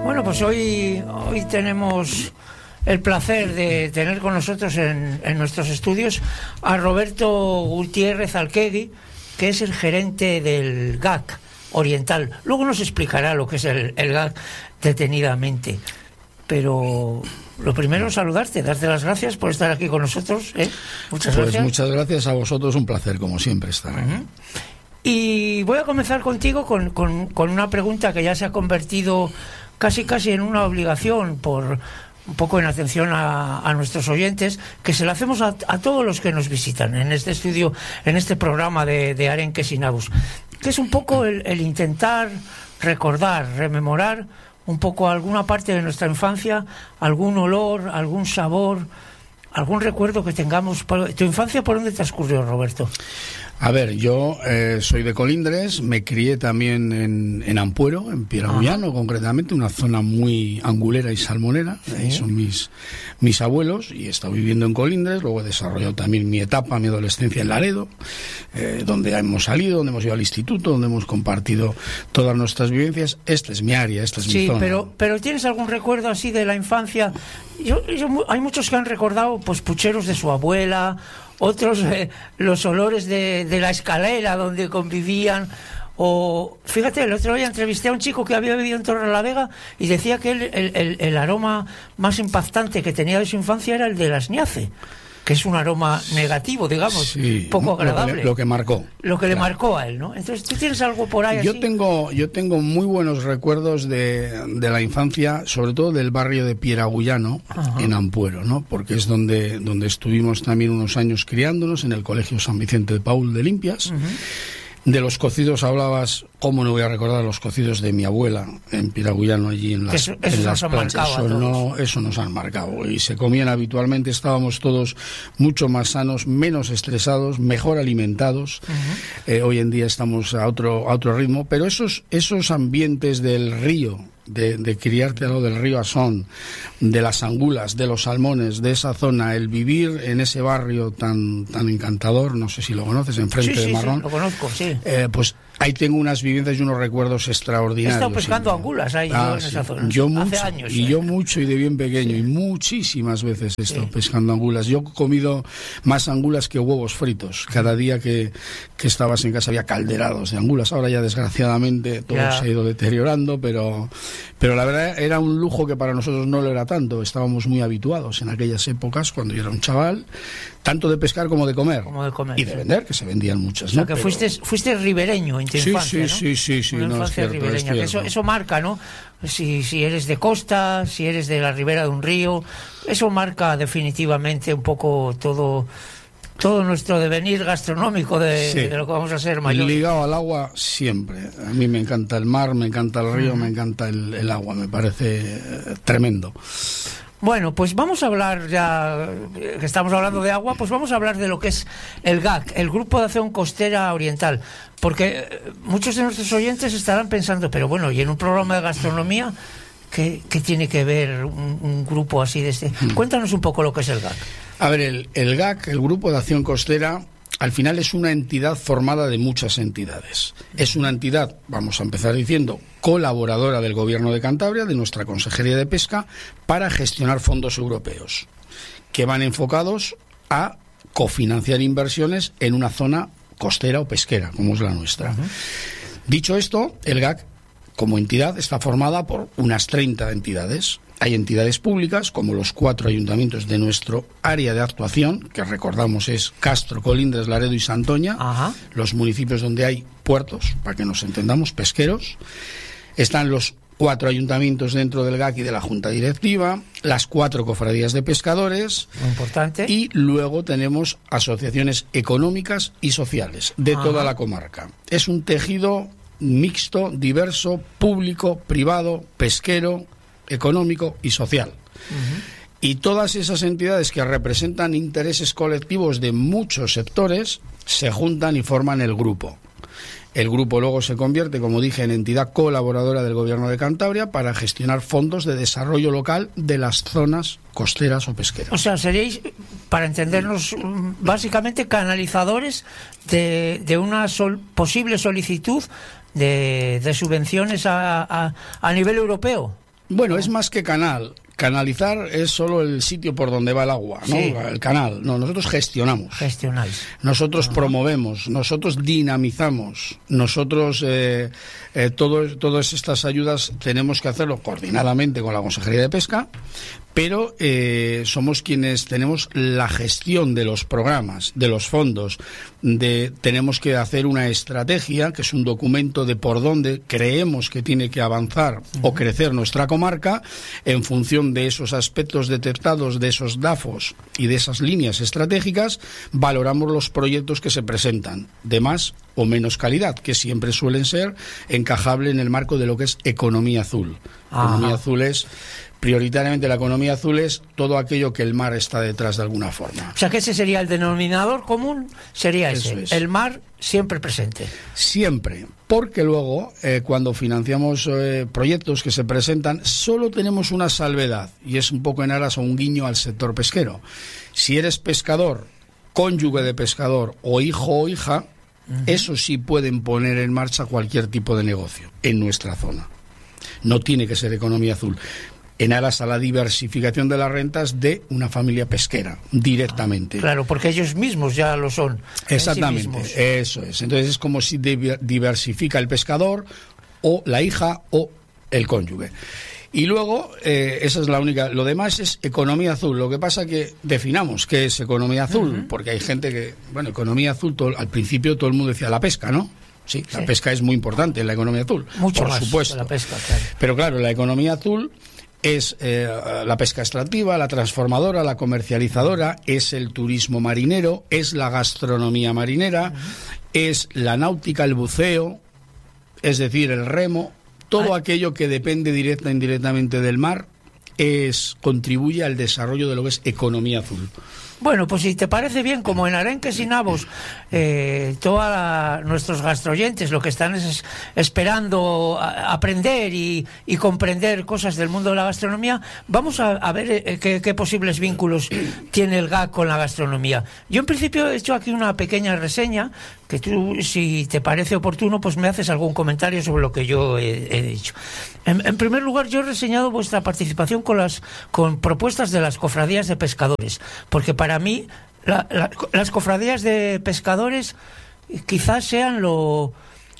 Bueno, pues hoy tenemos el placer de tener con nosotros en nuestros estudios a Roberto Gutiérrez Alquegui, que es el gerente del GAC Oriental. Luego nos explicará lo que es el GAC detenidamente. Pero lo primero es saludarte, darte las gracias por estar aquí con nosotros. Muchas gracias. Pues muchas gracias a vosotros, un placer como siempre estar aquí. Y voy a comenzar contigo con una pregunta que ya se ha convertido casi en una obligación, por un poco en atención a nuestros oyentes, que se la hacemos a todos los que nos visitan en este estudio, en este programa de Arenques y Nabus, que es un poco el intentar recordar, rememorar un poco alguna parte de nuestra infancia, algún olor, algún sabor, algún recuerdo que tengamos. ¿Tu infancia por dónde transcurrió, Roberto? A ver, yo soy de Colindres, me crié también en Ampuero, en Pieragullano, concretamente, una zona muy angulera y salmonera. Ahí son mis abuelos, y he estado viviendo en Colindres. Luego he desarrollado también mi etapa, mi adolescencia en Laredo, donde hemos salido, donde hemos ido al instituto, donde hemos compartido todas nuestras vivencias. Esta es mi área, esta es mi zona. Sí, pero ¿tienes algún recuerdo así de la infancia? Hay muchos que han recordado pues pucheros de su abuela, otros los olores de la escalera donde convivían. O fíjate, el otro día entrevisté a un chico que había vivido en Torrelavega y decía que el aroma más impactante que tenía de su infancia era el de las ñace, que es un aroma negativo, digamos, sí, poco agradable. Lo que marcó. Lo que le marcó a él, ¿no? Entonces, ¿tú tienes algo por ahí yo así? Tengo muy buenos recuerdos de la infancia, sobre todo del barrio de Pieragullano, en Ampuero, ¿no? Porque es donde estuvimos también unos años criándonos, en el Colegio San Vicente de Paúl de Limpias. De los cocidos hablabas, ¿cómo no voy a recordar los cocidos de mi abuela en Pieragullano, allí en las planchas? Eso nos han marcado, y se comían habitualmente. Estábamos todos mucho más sanos, menos estresados, mejor alimentados. Hoy en día estamos a otro ritmo, pero esos ambientes del río, de criarte al lado del río Asón, de las angulas, de los salmones, de esa zona, el vivir en ese barrio tan encantador, no sé si lo conoces, enfrente de Marrón. Sí, lo conozco, sí. Pues ahí tengo unas vivencias y unos recuerdos extraordinarios. He estado pescando angulas ahí en esa zona. Hace años. Yo mucho, y de bien pequeño, y muchísimas veces he estado pescando angulas. Yo he comido más angulas que huevos fritos. Cada día que estabas en casa había calderados de angulas. Ahora ya desgraciadamente todo se ha ido deteriorando, pero la verdad era un lujo que para nosotros no lo era tanto. Estábamos muy habituados en aquellas épocas, cuando yo era un chaval, tanto de pescar como de comer. Y de vender, que se vendían muchas. O sea, que fuiste ribereño en tu infancia, sí, ¿no? Una infancia ribereña, que eso marca, ¿no? Si eres de costa, si eres de la ribera de un río, eso marca definitivamente un poco todo nuestro devenir gastronómico de lo que vamos a ser mayores. Ligado al agua siempre. A mí me encanta el mar, me encanta el río, me encanta el agua, me parece tremendo. Bueno, pues vamos a hablar, ya que estamos hablando de agua, pues vamos a hablar de lo que es el GAC, el Grupo de Acción Costera Oriental, porque muchos de nuestros oyentes estarán pensando, pero bueno, ¿y en un programa de gastronomía qué tiene que ver un grupo así de este? Cuéntanos un poco lo que es el GAC. A ver, el GAC, el Grupo de Acción Costera, al final es una entidad formada de muchas entidades. Es una entidad, vamos a empezar diciendo, colaboradora del Gobierno de Cantabria, de nuestra Consejería de Pesca, para gestionar fondos europeos, que van enfocados a cofinanciar inversiones en una zona costera o pesquera, como es la nuestra. Dicho esto, el GAC, como entidad, está formada por unas 30 entidades. Hay entidades públicas, como los 4 ayuntamientos de nuestro área de actuación, que recordamos es Castro, Colindres, Laredo y Santoña, los municipios donde hay puertos, para que nos entendamos, pesqueros. Están los 4 ayuntamientos dentro del GAC y de la Junta Directiva, las 4 cofradías de pescadores. Muy importante. Y luego tenemos asociaciones económicas y sociales de toda la comarca. Es un tejido mixto, diverso, público, privado, pesquero, económico y social. Y todas esas entidades que representan intereses colectivos de muchos sectores se juntan y forman el grupo. El grupo luego se convierte, como dije, en entidad colaboradora del Gobierno de Cantabria para gestionar fondos de desarrollo local de las zonas costeras o pesqueras. O sea, seríais, para entendernos, básicamente canalizadores de una posible solicitud de subvenciones a nivel europeo. Bueno, es más que canal. Canalizar es solo el sitio por donde va el agua, ¿no? Sí. El canal. No, nosotros gestionamos. Gestionáis. Nosotros promovemos, nosotros dinamizamos, nosotros todas estas ayudas tenemos que hacerlo coordinadamente con la Consejería de Pesca, pero somos quienes tenemos la gestión de los programas, de los fondos, tenemos que hacer una estrategia, que es un documento de por dónde creemos que tiene que avanzar o crecer nuestra comarca en función de esos aspectos detectados, de esos DAFOs y de esas líneas estratégicas. Valoramos los proyectos que se presentan, de más o menos calidad, que siempre suelen ser encajable en el marco de lo que es economía azul. Economía azul es, prioritariamente la economía azul es todo aquello que el mar está detrás de alguna forma. O sea que ese sería el denominador común, sería Eso ese, es. el mar siempre presente. Siempre, porque luego cuando financiamos proyectos que se presentan, solo tenemos una salvedad, y es un poco en aras o un guiño al sector pesquero. Si eres pescador, cónyuge de pescador o hijo o hija, eso sí pueden poner en marcha cualquier tipo de negocio en nuestra zona. No tiene que ser economía azul. En aras a la diversificación de las rentas de una familia pesquera, directamente. Claro, porque ellos mismos ya lo son. Exactamente, Sí, eso es. Entonces es como si diversifica el pescador, o la hija, o el cónyuge. Y luego, esa es la única. Lo demás es economía azul. Lo que pasa que definamos qué es economía azul, porque hay gente que, bueno, economía azul, al principio todo el mundo decía la pesca, ¿no? Sí, la pesca es muy importante en la economía azul, mucho por más supuesto. que la pesca, claro. Pero claro, la economía azul es la pesca extractiva, la transformadora, la comercializadora, es el turismo marinero, es la gastronomía marinera, es la náutica, el buceo, es decir, el remo, todo aquello que depende directa e indirectamente del mar contribuye al desarrollo de lo que es economía azul. Bueno, pues si te parece bien, como en Arenques y Navos, nuestros gastroyentes lo que están es esperando aprender y comprender cosas del mundo de la gastronomía, vamos a ver qué posibles vínculos tiene el GAC con la gastronomía. Yo en principio he hecho aquí una pequeña reseña, que tú, si te parece oportuno, pues me haces algún comentario sobre lo que yo he dicho. En primer lugar, yo he reseñado vuestra participación con propuestas de las cofradías de pescadores, porque para mí las cofradías de pescadores quizás sean lo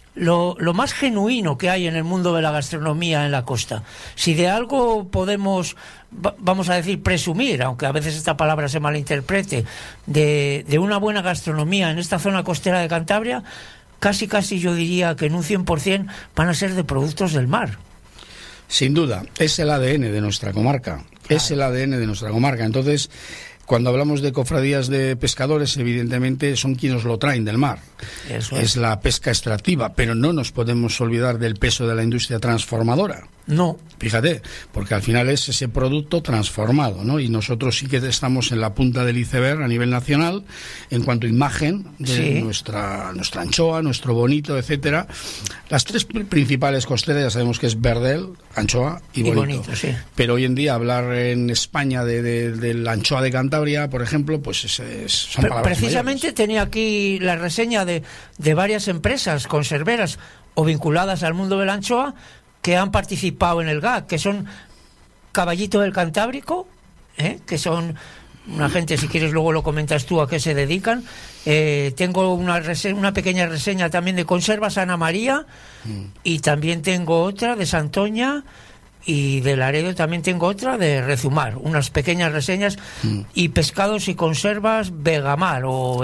más genuino que hay en el mundo de la gastronomía en la costa. Si de algo podemos, vamos a decir, presumir, aunque a veces esta palabra se malinterprete, de una buena gastronomía en esta zona costera de Cantabria, casi yo diría que en un 100% van a ser de productos del mar. Sin duda, es el ADN de nuestra comarca. Es el ADN de nuestra comarca. Entonces, cuando hablamos de cofradías de pescadores, evidentemente son quienes lo traen del mar. Eso es la pesca extractiva, pero no nos podemos olvidar del peso de la industria transformadora. No. Fíjate, porque al final es ese producto transformado, ¿no? Y nosotros sí que estamos en la punta del iceberg a nivel nacional en cuanto a imagen de nuestra anchoa, nuestro bonito, etcétera. Las tres principales costeras ya sabemos que es verdel, anchoa y bonito. Sí. Pero hoy en día hablar en España de la anchoa de Cantabria, por ejemplo, pues son palabras precisamente mayores. Tenía aquí la reseña de varias empresas conserveras o vinculadas al mundo de la anchoa que han participado en el GAC, que son Caballito del Cantábrico, que son una gente, si quieres luego lo comentas tú a qué se dedican. Tengo una pequeña reseña también de Conservas Ana María, y también tengo otra de Santoña, y de Laredo también tengo otra de Rezumar, unas pequeñas reseñas, y Pescados y Conservas Vegamar o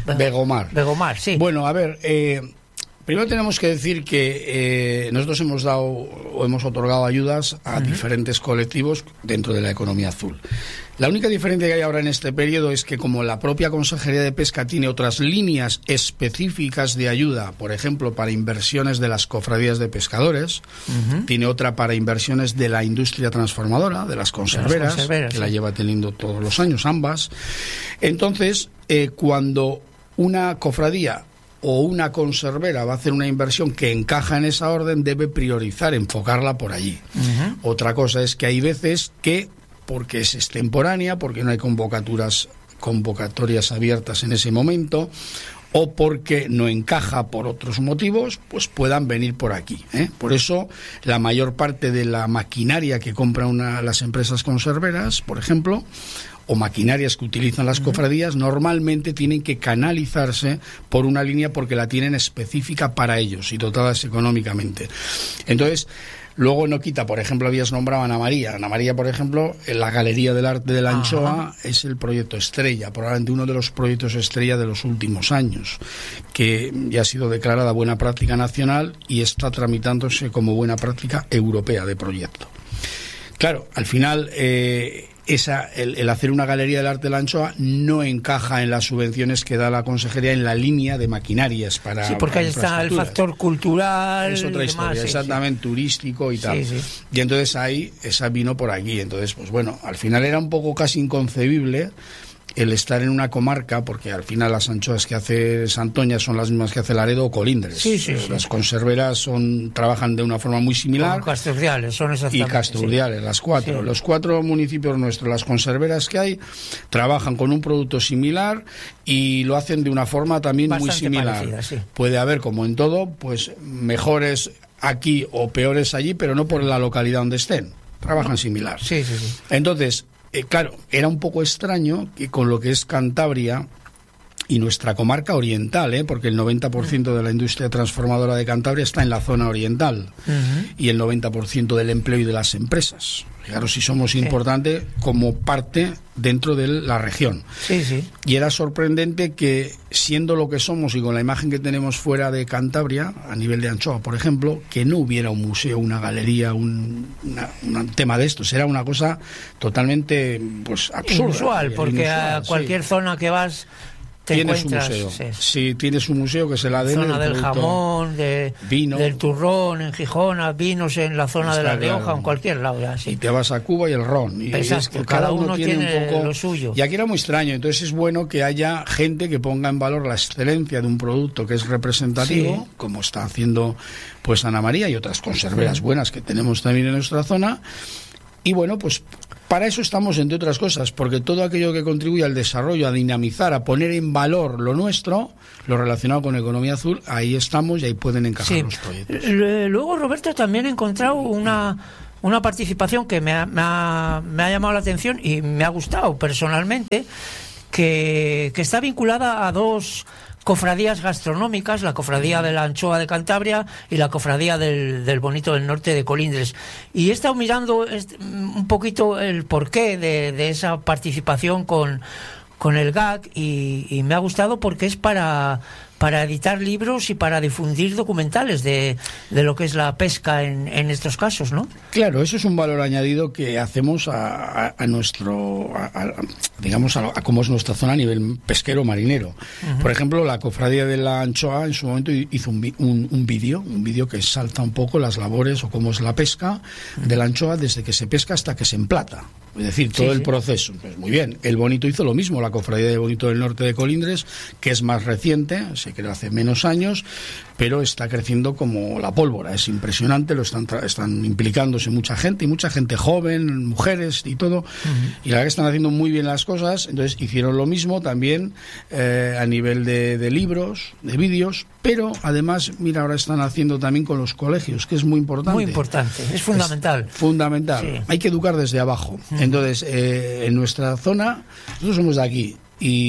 Vegomar, sí. Bueno, a ver, primero tenemos que decir que nosotros hemos otorgado ayudas a diferentes colectivos dentro de la economía azul. La única diferencia que hay ahora en este periodo es que, como la propia Consejería de Pesca tiene otras líneas específicas de ayuda, por ejemplo, para inversiones de las cofradías de pescadores, tiene otra para inversiones de la industria transformadora, de las conserveras, que la lleva teniendo todos los años, ambas. Entonces, cuando una cofradía o una conservera va a hacer una inversión que encaja en esa orden, debe priorizar, enfocarla por allí. Otra cosa es que hay veces que, porque es extemporánea, porque no hay convocatorias abiertas en ese momento, o porque no encaja por otros motivos, pues puedan venir por aquí, ¿eh? Por eso la mayor parte de la maquinaria que compran las empresas conserveras, por ejemplo, o maquinarias que utilizan las cofradías, normalmente tienen que canalizarse por una línea porque la tienen específica para ellos y dotadas económicamente. Entonces, luego no quita, por ejemplo, habías nombrado a Ana María. Ana María, por ejemplo, en la Galería del Arte de la Anchoa es el proyecto estrella, probablemente uno de los proyectos estrella de los últimos años, que ya ha sido declarada buena práctica nacional y está tramitándose como buena práctica europea de proyecto. Claro, al final el hacer una Galería del Arte de la Anchoa no encaja en las subvenciones que da la Consejería en la línea de maquinarias para... Sí, porque ahí está el factor cultural... Es otra historia, exactamente, turístico y tal. Sí. Y entonces ahí, esa vino por aquí. Entonces, pues bueno, al final era un poco casi inconcebible el estar en una comarca, porque al final las anchoas que hace Santoña son las mismas que hace Laredo o Colindres. Sí. Las conserveras trabajan de una forma muy similar. Castrurdiales son exactamente. Y Castrurdiales, las cuatro. Sí. Los 4 municipios nuestros, las conserveras que hay, trabajan con un producto similar y lo hacen de una forma también bastante muy similar. parecida, sí. Puede haber, como en todo, pues mejores aquí o peores allí, pero no por la localidad donde estén. Trabajan similar. Sí. Entonces, claro, era un poco extraño que con lo que es Cantabria y nuestra comarca oriental, porque el 90% de la industria transformadora de Cantabria está en la zona oriental y el 90% del empleo y de las empresas. Fijaros si somos importantes como parte dentro de la región. Sí. Y era sorprendente que, siendo lo que somos y con la imagen que tenemos fuera de Cantabria, a nivel de Anchoa, por ejemplo, que no hubiera un museo, una galería, un tema de estos. Era una cosa totalmente absurda. Inusual, porque a cualquier zona que vas... Tienes un museo. Sí, tienes un museo que es el ADN. Zona del jamón, vino, del turrón en Gijón, vinos en la zona de La Rioja, en cualquier lado. Y te vas a Cuba y el ron. Y exacto, cada uno tiene un poco lo suyo. Y aquí era muy extraño, entonces es bueno que haya gente que ponga en valor la excelencia de un producto que es representativo, como está haciendo pues Ana María y otras conserveras buenas que tenemos también en nuestra zona. Y bueno, pues para eso estamos, entre otras cosas, porque todo aquello que contribuye al desarrollo, a dinamizar, a poner en valor lo nuestro, lo relacionado con economía azul, ahí estamos y ahí pueden encajar los proyectos. Luego, Roberto, también he encontrado una participación que me ha llamado la atención y me ha gustado personalmente, que está vinculada a 2 cofradías gastronómicas, la Cofradía de la Anchoa de Cantabria y la Cofradía del Bonito del Norte de Colindres. Y he estado mirando un poquito el porqué de esa participación con el GAC y me ha gustado porque es para editar libros y para difundir documentales de lo que es la pesca en estos casos, ¿no? Claro, eso es un valor añadido que hacemos a nuestro, digamos, a cómo es nuestra zona a nivel pesquero marinero. Por ejemplo, la Cofradía de la Anchoa en su momento hizo un vídeo que salta un poco las labores o cómo es la pesca de la anchoa desde que se pesca hasta que se emplata. Es decir, todo el proceso. Pues muy bien. El Bonito hizo lo mismo, la Cofradía del Bonito del Norte de Colindres, que es más reciente, se creó hace menos años, pero está creciendo como la pólvora. Es impresionante, están implicándose mucha gente joven, mujeres y todo, y la verdad que están haciendo muy bien las cosas. Entonces hicieron lo mismo también a nivel de libros, de vídeos, pero además, mira, ahora están haciendo también con los colegios, que es muy importante. Muy importante, es fundamental. Es fundamental. Sí. Hay que educar desde abajo. Entonces, en nuestra zona, nosotros somos de aquí,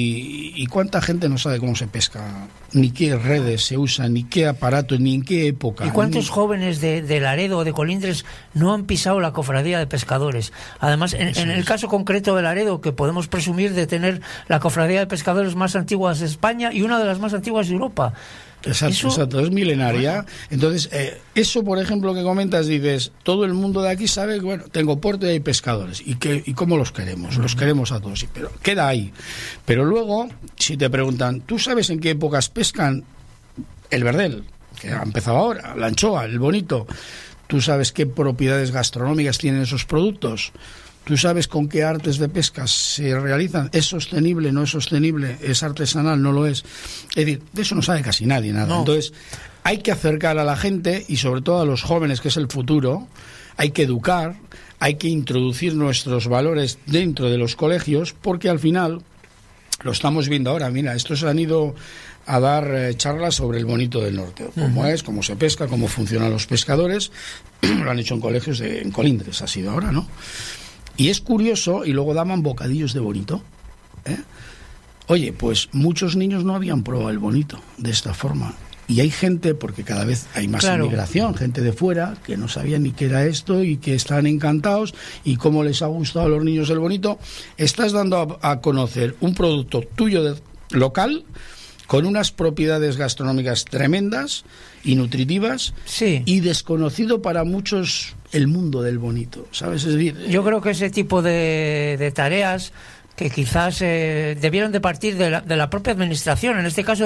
y cuánta gente no sabe cómo se pesca, ni qué redes se usan, ni qué aparatos, ni en qué época. ¿Y cuántos jóvenes de Laredo o de Colindres no han pisado la cofradía de pescadores? Además, en el caso concreto de Laredo, que podemos presumir de tener la cofradía de pescadores más antigua de España y una de las más antiguas de Europa. Exacto, es milenaria. Entonces, eso, por ejemplo, que comentas, dices, todo el mundo de aquí sabe que, bueno, tengo puerto y hay pescadores. ¿Y cómo los queremos? Los queremos a todos, pero queda ahí. Pero luego, si te preguntan, ¿tú sabes en qué épocas pescan el verdel? Que ha empezado ahora, la anchoa, el bonito. ¿Tú sabes qué propiedades gastronómicas tienen esos productos? ¿Tú sabes con qué artes de pesca se realizan? ¿Es sostenible, no es sostenible? ¿Es artesanal, no lo es? Es decir, de eso no sabe casi nadie nada. No. Entonces, hay que acercar a la gente y sobre todo a los jóvenes, que es el futuro. Hay que educar, hay que introducir nuestros valores dentro de los colegios, porque al final, lo estamos viendo ahora, mira, estos han ido a dar charlas sobre el bonito del norte, cómo es, cómo se pesca, cómo funcionan los pescadores. Lo han hecho en colegios en Colindres, ha sido ahora, ¿no? Y es curioso, y luego daban bocadillos de bonito, ¿eh? Oye, pues muchos niños no habían probado el bonito de esta forma. Y hay gente, porque cada vez hay más inmigración, gente de fuera, que no sabía ni qué era esto y que están encantados y cómo les ha gustado a los niños el bonito. Estás dando a conocer un producto tuyo local, con unas propiedades gastronómicas tremendas y nutritivas, y desconocido para muchos el mundo del bonito, ¿sabes? Es decir, yo creo que ese tipo de tareas que quizás debieron de partir de la propia administración, en este caso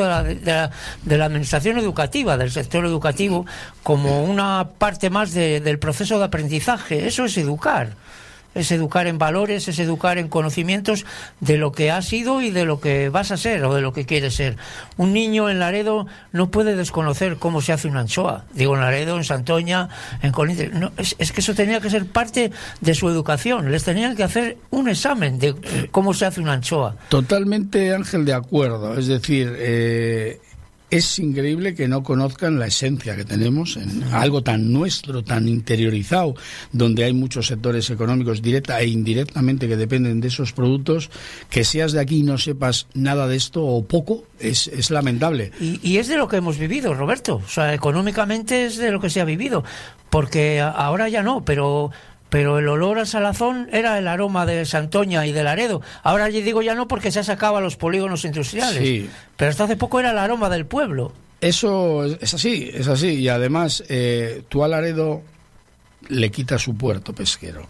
de la administración educativa, del sector educativo, como una parte más del proceso de aprendizaje. Eso es educar. Es educar en valores, es educar en conocimientos de lo que has sido y de lo que vas a ser o de lo que quieres ser. Un niño en Laredo no puede desconocer cómo se hace una anchoa. Digo, en Laredo, en Santoña, en Colindres. No, es que eso tenía que ser parte de su educación. Les tenían que hacer un examen de cómo se hace una anchoa. Totalmente, Ángel, de acuerdo. Es decir, es increíble que no conozcan la esencia que tenemos en algo tan nuestro, tan interiorizado, donde hay muchos sectores económicos directa e indirectamente que dependen de esos productos. Que seas de aquí y no sepas nada de esto o poco, es lamentable. Y es de lo que hemos vivido, Roberto. O sea, económicamente es de lo que se ha vivido. Porque ahora ya no, pero el olor a salazón era el aroma de Santoña y de Laredo. Ahora yo digo ya no, porque se ha sacado a los polígonos industriales. Sí. Pero hasta hace poco era el aroma del pueblo. Eso es así, es así. Y además, tú a Laredo le quitas su puerto pesquero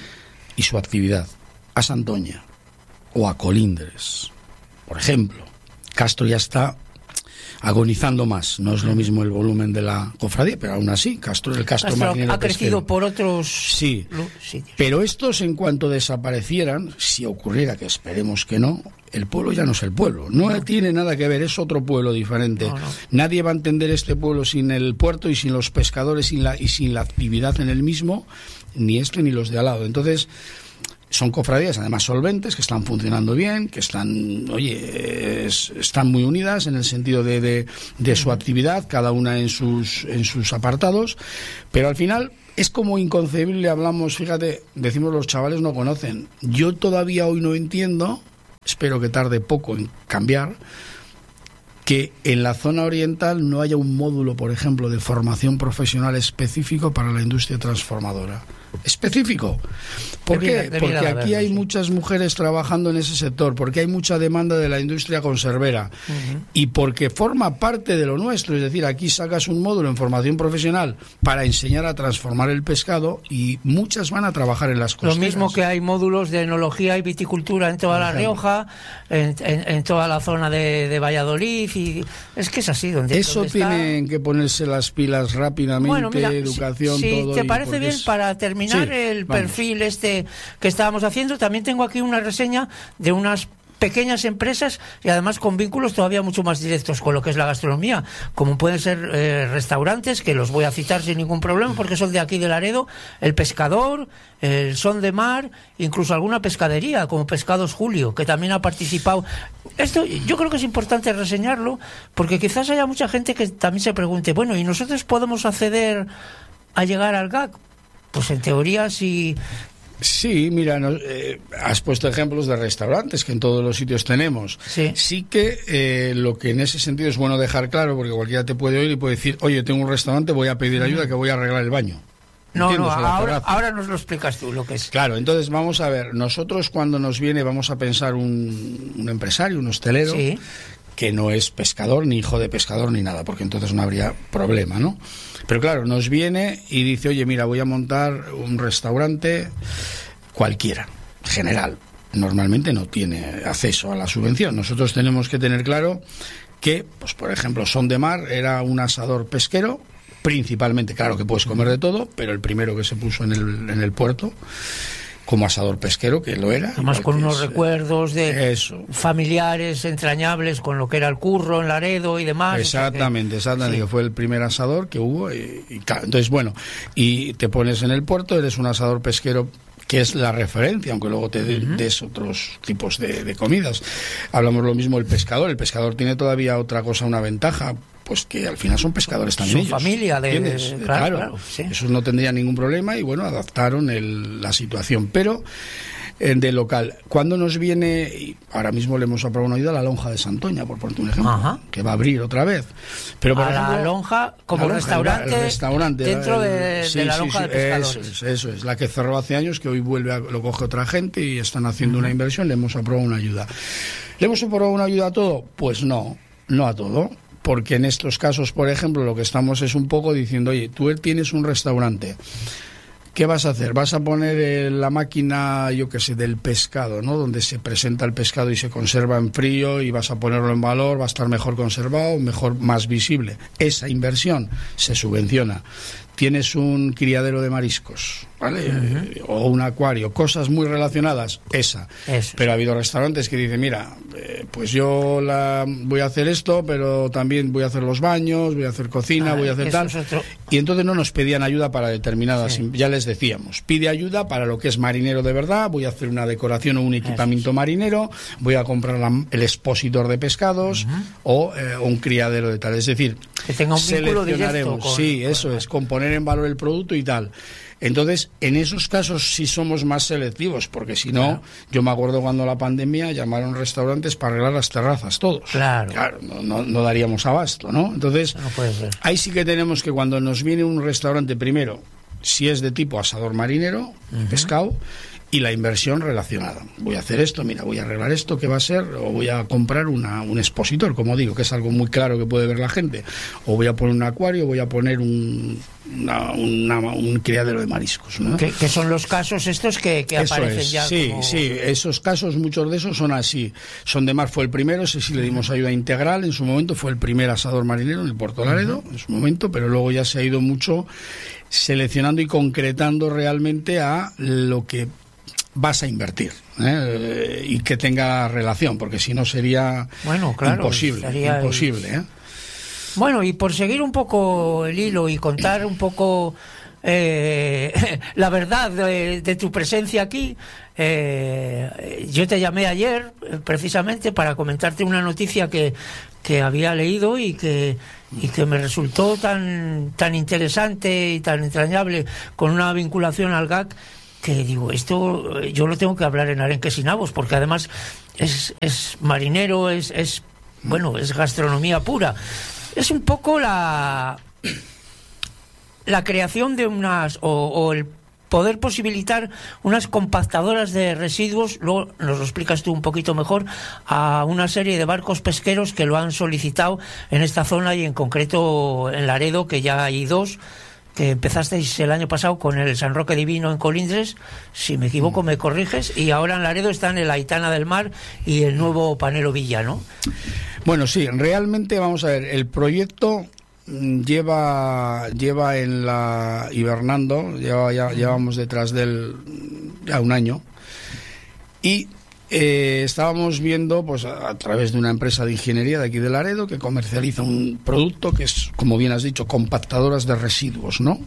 y su actividad. A Santoña o a Colindres, por ejemplo. Castro ya está agonizando más. No es lo mismo el volumen de la cofradía, pero aún así, el Castro marinero ha crecido pesquero. Por otros sitios. Pero estos, en cuanto desaparecieran, si ocurriera, que esperemos que no, el pueblo ya no es el pueblo. No tiene nada que ver, es otro pueblo diferente. No. Nadie va a entender este pueblo sin el puerto y sin los pescadores y sin la actividad en el mismo, ni este ni los de al lado. Entonces, son cofradías además solventes, que están funcionando bien, que están muy unidas en el sentido de su actividad, cada una en sus apartados, pero al final es como inconcebible. Hablamos, fíjate, decimos los chavales no conocen. Yo todavía hoy no entiendo, espero que tarde poco en cambiar, que en la zona oriental no haya un módulo, por ejemplo, de formación profesional específico para la industria transformadora. Específico. ¿Por qué? Porque aquí hay muchas mujeres trabajando en ese sector, porque hay mucha demanda de la industria conservera y porque forma parte de lo nuestro. Es decir, aquí sacas un módulo en formación profesional para enseñar a transformar el pescado y muchas van a trabajar en las costeras. Lo mismo que hay módulos de enología y viticultura en toda La Rioja, en toda la zona de Valladolid, y es que es así. Eso tienen que ponerse las pilas rápidamente. Bueno, mira, educación, todo. Si te parece bien, para terminar el perfil este que estábamos haciendo, también tengo aquí una reseña de unas pequeñas empresas y además con vínculos todavía mucho más directos con lo que es la gastronomía, como pueden ser restaurantes, que los voy a citar sin ningún problema porque son de aquí de Laredo, El Pescador, el Son de Mar, incluso alguna pescadería como Pescados Julio, que también ha participado. Esto yo creo que es importante reseñarlo porque quizás haya mucha gente que también se pregunte, bueno, ¿y nosotros podemos acceder a llegar al GAC? Pues en teoría sí. Sí, mira, has puesto ejemplos de restaurantes que en todos los sitios tenemos. Sí que lo que en ese sentido es bueno dejar claro, porque cualquiera te puede oír y puede decir, oye, tengo un restaurante, voy a pedir ayuda, que voy a arreglar el baño. No, ahora nos lo explicas tú lo que es. Claro, entonces vamos a ver, nosotros cuando nos viene, vamos a pensar un empresario, un hostelero, que no es pescador, ni hijo de pescador, ni nada, porque entonces no habría problema, ¿no? Pero claro, nos viene y dice, oye, mira, voy a montar un restaurante cualquiera, general. Normalmente no tiene acceso a la subvención. Nosotros tenemos que tener claro que, pues por ejemplo, Son de Mar era un asador pesquero, principalmente, claro que puedes comer de todo, pero el primero que se puso en el puerto como asador pesquero, que lo era. Además con unos recuerdos de familiares entrañables con lo que era el curro en Laredo y demás. Exactamente, que fue el primer asador que hubo. Y claro, entonces, bueno, y te pones en el puerto, eres un asador pesquero que es la referencia, aunque luego te des otros tipos de comidas. Hablamos lo mismo del pescador. El pescador tiene todavía otra cosa, una ventaja, pues que al final son pescadores también. Su familia claro, sí. Esos no tendrían ningún problema y bueno, adaptaron la situación. Pero de local, cuando nos viene, ahora mismo le hemos aprobado una ayuda a la Lonja de Santoña, por ponerte un ejemplo, que va a abrir otra vez. Pero por ejemplo, la Lonja como restaurante dentro de la Lonja de Pescadores. Eso es, la que cerró hace años, que hoy lo coge otra gente y están haciendo una inversión, le hemos aprobado una ayuda. ¿Le hemos aprobado una ayuda a todo? Pues no a todo. Porque en estos casos, por ejemplo, lo que estamos es un poco diciendo, oye, tú tienes un restaurante, ¿qué vas a hacer? Vas a poner la máquina, yo qué sé, del pescado, ¿no? Donde se presenta el pescado y se conserva en frío y vas a ponerlo en valor, va a estar mejor conservado, más visible. Esa inversión se subvenciona. Tienes un criadero de mariscos, ¿vale? O un acuario, cosas muy relacionadas, esa. Eso. Pero ha habido restaurantes que dicen, mira, pues yo voy a hacer esto, pero también voy a hacer los baños, voy a hacer cocina, voy a hacer tal. Y entonces no nos pedían ayuda para determinadas, ya les decíamos, pide ayuda para lo que es marinero de verdad, voy a hacer una decoración o un equipamiento marinero, voy a comprar el expositor de pescados o un criadero de tal. Es decir, que tenga un vínculo directo con poner en valor el producto y tal. Entonces, en esos casos sí somos más selectivos, porque si no, yo me acuerdo cuando la pandemia llamaron restaurantes para arreglar las terrazas, todos. Claro, no daríamos abasto, ¿no? Entonces, no puede ser. Ahí sí que tenemos que, cuando nos viene un restaurante, primero, si es de tipo asador marinero, pescado, y la inversión relacionada. Voy a hacer esto, mira, voy a arreglar esto, ¿qué va a ser? O voy a comprar un expositor, como digo, que es algo muy claro que puede ver la gente. O voy a poner un acuario, voy a poner un criadero de mariscos, ¿no? Que son los casos estos que aparecen ya. Sí, esos casos, muchos de esos son así. Sondemar fue el primero, ese sí le dimos ayuda integral, en su momento fue el primer asador marinero en el Puerto Laredo, en su momento, pero luego ya se ha ido mucho seleccionando y concretando realmente a lo que vas a invertir, y que tenga relación, porque si no sería imposible. Bueno, y por seguir un poco el hilo y contar un poco la verdad de tu presencia aquí, yo te llamé ayer precisamente para comentarte una noticia que había leído y que me resultó tan interesante y tan entrañable, con una vinculación al GAC, que digo, esto yo lo tengo que hablar en Arenques y Navos, porque además es marinero, es gastronomía pura. Es un poco la creación de unas, o el poder posibilitar unas compactadoras de residuos, luego nos lo explicas tú un poquito mejor, a una serie de barcos pesqueros que lo han solicitado en esta zona, y en concreto en Laredo, que ya hay 2, que empezasteis el año pasado con el San Roque Divino en Colindres, si me equivoco me corriges, y ahora en Laredo están el Aitana del Mar y el nuevo Panero Villa, ¿no? Bueno, sí, realmente vamos a ver, el proyecto lleva en la hibernando, llevamos detrás de él ya un año, y estábamos viendo, pues a través de una empresa de ingeniería de aquí de Laredo, que comercializa un producto que es, como bien has dicho, compactadoras de residuos, ¿no?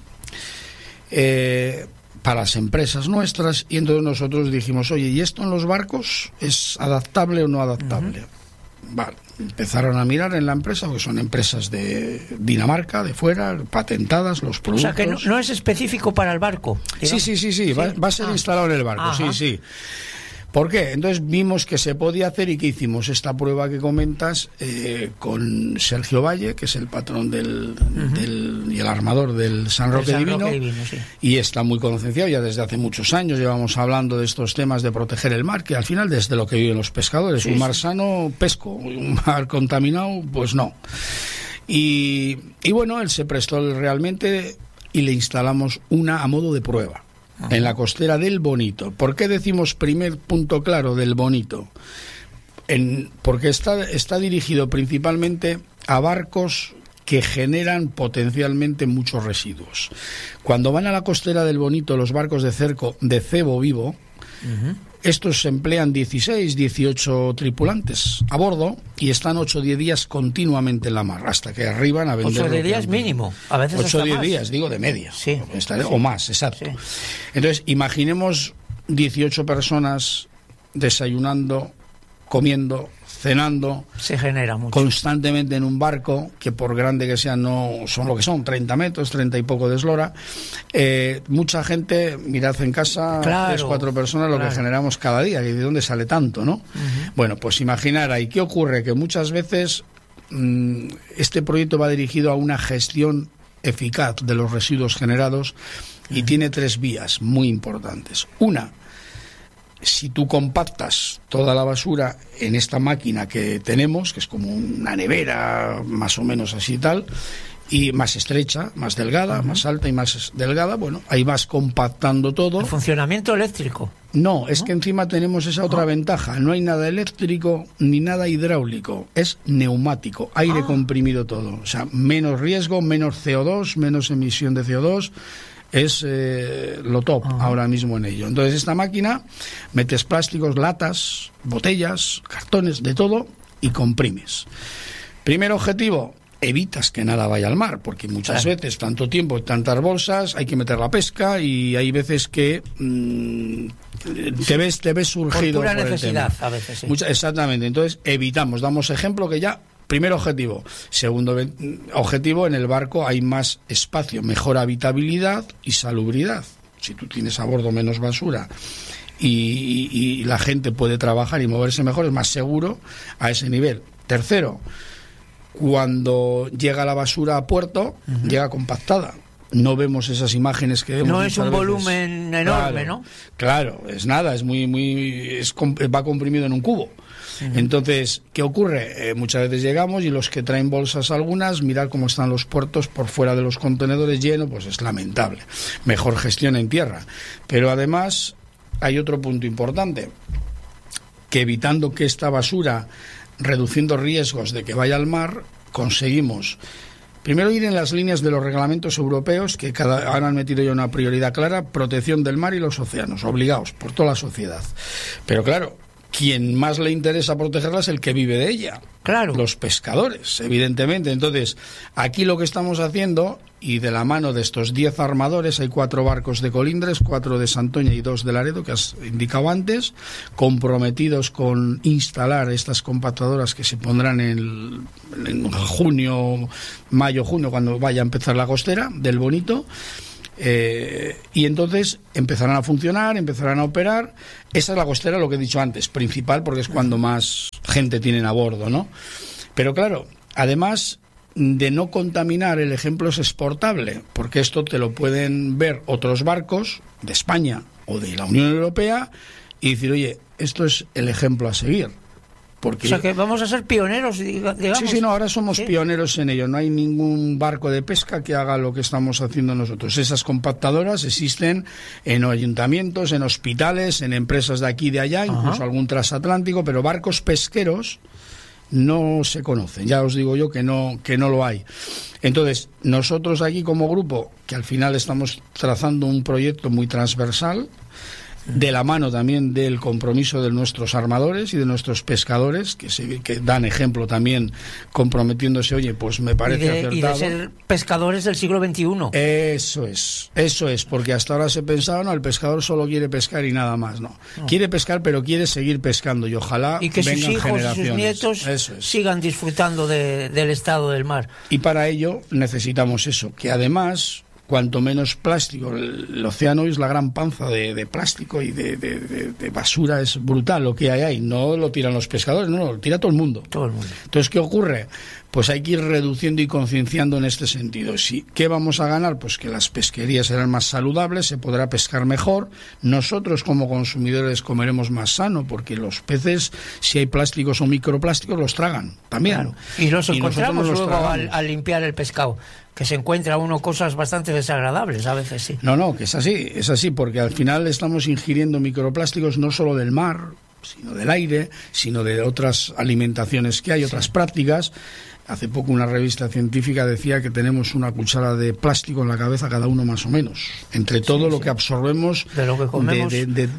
Para las empresas nuestras, y entonces nosotros dijimos, oye, ¿y esto en los barcos es adaptable o no adaptable? Vale, empezaron a mirar en la empresa, porque son empresas de Dinamarca, de fuera, patentadas los productos. O sea, que no es específico para el barco. Sí. Va a ser instalado en el barco, sí. ¿Por qué? Entonces vimos que se podía hacer, y que hicimos esta prueba que comentas con Sergio Valle, que es el patrón y el armador del San Roque Divino, sí. Y está muy concienciado ya desde hace muchos años. Llevamos hablando de estos temas de proteger el mar, que al final, desde lo que viven los pescadores, un mar sano, pesco, un mar contaminado, pues no. Y bueno, él se prestó realmente, y le instalamos una a modo de prueba en la costera del Bonito. ¿Por qué decimos primer punto claro del Bonito? Porque está dirigido principalmente a barcos que generan potencialmente muchos residuos. Cuando van a la costera del Bonito los barcos de cebo vivo, estos se emplean 16, 18 tripulantes a bordo y están 8 o 10 días continuamente en la mar, hasta que arriban a vender. 8 o 10 días mínimo, a veces 8 o 10 más. días, digo, de media. Sí. O más, exacto. Sí. Entonces, imaginemos 18 personas desayunando, comiendo, cenando, se genera mucho constantemente en un barco que, por grande que sea, no son lo que son, 30 metros, 30 y poco de eslora. Mucha gente, mirad en casa, claro, 3, 4 personas, lo que generamos cada día. ¿De dónde sale tanto, no? Bueno, pues imaginar ahí, ¿qué ocurre? Que muchas veces este proyecto va dirigido a una gestión eficaz de los residuos generados y tiene 3 vías muy importantes. Una, si tú compactas toda la basura en esta máquina que tenemos, que es como una nevera más o menos así y tal, y más estrecha, más delgada, más alta y más delgada, bueno, ahí vas compactando todo. ¿El funcionamiento eléctrico? No, es que encima tenemos esa otra ventaja. No hay nada eléctrico ni nada hidráulico. Es neumático, aire comprimido todo. O sea, menos riesgo, menos CO2, menos emisión de CO2. Es lo top ahora mismo en ello. Entonces, esta máquina, metes plásticos, latas, botellas, cartones, de todo, y comprimes. Primer objetivo, evitas que nada vaya al mar, porque muchas veces, tanto tiempo, tantas bolsas, hay que meter la pesca, y hay veces que te ves surgido por pura por necesidad, el tema. a veces, sí. Exactamente. Entonces, evitamos, damos ejemplo que ya... Primer objetivo. Segundo objetivo, en el barco hay más espacio, mejor habitabilidad y salubridad. Si tú tienes a bordo menos basura y la gente puede trabajar y moverse mejor, es más seguro a ese nivel. Tercero, cuando llega la basura a puerto, llega compactada. No vemos esas imágenes que vemos. No es un veces. volumen enorme, Claro, ¿no? Claro, es nada, va comprimido en un cubo. Entonces, ¿qué ocurre? Muchas veces llegamos y los que traen bolsas algunas, mirar cómo están los puertos por fuera de los contenedores llenos, pues es lamentable. Mejor gestión en tierra. Pero además hay otro punto importante, que evitando que esta basura, reduciendo riesgos de que vaya al mar, conseguimos... Primero, ir en las líneas de los reglamentos europeos, que ahora han metido ya una prioridad clara: protección del mar y los océanos, obligados por toda la sociedad. Pero claro, quien más le interesa protegerla es el que vive de ella. Claro. Los pescadores, evidentemente. Entonces, aquí lo que estamos haciendo, y de la mano de estos 10 armadores, hay 4 barcos de Colindres, 4 de Santoña y 2 de Laredo, que has indicado antes, comprometidos con instalar estas compactadoras que se pondrán en junio, mayo, junio, cuando vaya a empezar la costera del Bonito. Y entonces empezarán a funcionar, empezarán a operar. Esa es la costera, lo que he dicho antes, principal, porque es cuando más gente tienen a bordo, ¿no? Pero claro, además de no contaminar, el ejemplo es exportable, porque esto te lo pueden ver otros barcos de España o de la Unión Europea y decir, oye, esto es el ejemplo a seguir. Porque... O sea, que vamos a ser pioneros, digamos. Sí, no, ahora somos pioneros en ello. No hay ningún barco de pesca que haga lo que estamos haciendo nosotros. Esas compactadoras existen en ayuntamientos, en hospitales, en empresas de aquí y de allá, incluso algún transatlántico, pero barcos pesqueros no se conocen. Ya os digo yo que no lo hay. Entonces, nosotros aquí como grupo, que al final estamos trazando un proyecto muy transversal, de la mano también del compromiso de nuestros armadores y de nuestros pescadores, que dan ejemplo también comprometiéndose, oye, pues me parece acertado. Y de ser pescadores del siglo XXI. Eso es, porque hasta ahora se pensaba, no, el pescador solo quiere pescar y nada más, no. Quiere pescar, pero quiere seguir pescando, y ojalá y que sus hijos y sus nietos sigan disfrutando del estado del mar. Y para ello necesitamos eso, que además... Cuanto menos plástico, el océano es la gran panza de plástico y de basura, es brutal lo que hay ahí. No lo tiran los pescadores, no, lo tira todo el mundo. Todo el mundo. Entonces, ¿qué ocurre? Pues hay que ir reduciendo y concienciando en este sentido. ¿Qué vamos a ganar? Pues que las pesquerías serán más saludables, se podrá pescar mejor. Nosotros como consumidores comeremos más sano, porque los peces, si hay plásticos o microplásticos, los tragan también. Claro. Y los encontramos luego al limpiar el pescado, que se encuentra uno cosas bastante desagradables a veces, sí. No, que es así, porque al final estamos ingiriendo microplásticos no solo del mar, sino del aire, sino de otras alimentaciones que hay, otras prácticas. Hace poco una revista científica decía que tenemos una cuchara de plástico en la cabeza cada uno más o menos, entre todo lo que absorbemos de lo que comemos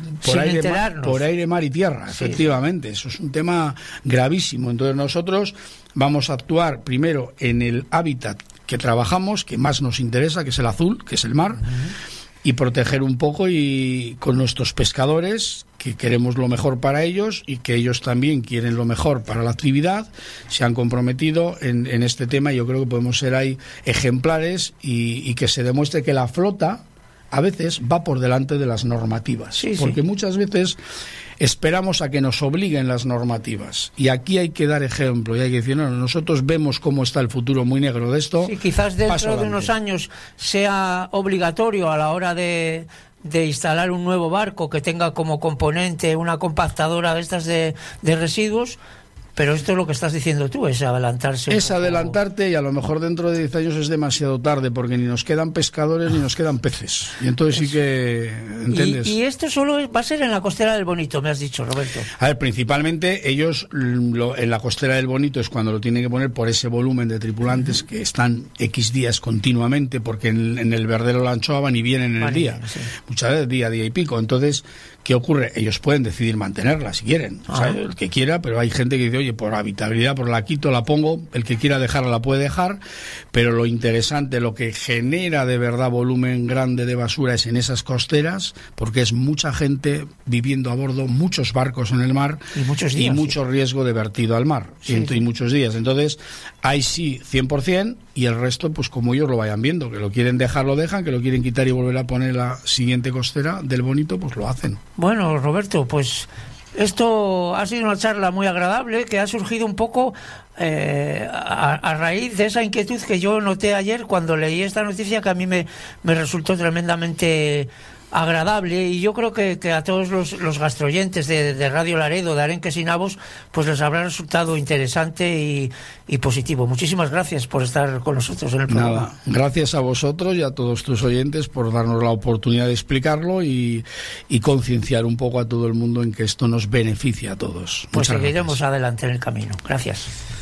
por aire, mar y tierra, efectivamente. Eso es un tema gravísimo. Entonces nosotros vamos a actuar primero en el hábitat que trabajamos, que más nos interesa, que es el azul, que es el mar. y proteger un poco y con nuestros pescadores, que queremos lo mejor para ellos y que ellos también quieren lo mejor para la actividad, se han comprometido en este tema, y yo creo que podemos ser ahí ejemplares y que se demuestre que la flota a veces va por delante de las normativas, porque muchas veces esperamos a que nos obliguen las normativas, y aquí hay que dar ejemplo y hay que decir, no, nosotros vemos cómo está el futuro muy negro de esto. Sí, quizás dentro de unos años sea obligatorio a la hora de instalar un nuevo barco que tenga como componente una compactadora de estas de residuos. Pero esto es lo que estás diciendo tú, es adelantarse. Es adelantarte, y a lo mejor dentro de 10 años es demasiado tarde, porque ni nos quedan pescadores ni nos quedan peces. Y entonces sí que, ¿entiendes? Y esto solo va a ser en la costera del Bonito, me has dicho, Roberto. A ver, principalmente ellos en la costera del Bonito es cuando lo tienen que poner por ese volumen de tripulantes que están X días continuamente, porque en el verdero la anchoa van y vienen en el día. Sí. Muchas veces día y pico. Entonces, ¿qué ocurre? Ellos pueden decidir mantenerla si quieren, o sea, el que quiera, pero hay gente que dice, oye, por habitabilidad, por la quito, la pongo, el que quiera dejarla la puede dejar, pero lo interesante, lo que genera de verdad volumen grande de basura es en esas costeras, porque es mucha gente viviendo a bordo, muchos barcos en el mar y muchos días, mucho riesgo de vertido al mar, y muchos días. Entonces, ahí sí, 100%, y el resto, pues como ellos lo vayan viendo, que lo quieren dejar, lo dejan, que lo quieren quitar y volver a poner la siguiente costera del Bonito, pues lo hacen. Bueno, Roberto, pues esto ha sido una charla muy agradable, que ha surgido un poco a raíz de esa inquietud que yo noté ayer cuando leí esta noticia, que a mí me resultó tremendamente agradable, y yo creo que a todos los gastroyentes de Radio Laredo, de Arenques y Navos, pues les habrá resultado interesante y positivo. Muchísimas gracias por estar con nosotros en el programa. Nada, gracias a vosotros y a todos tus oyentes por darnos la oportunidad de explicarlo y concienciar un poco a todo el mundo en que esto nos beneficia a todos. Pues seguiremos adelante en el camino. Gracias.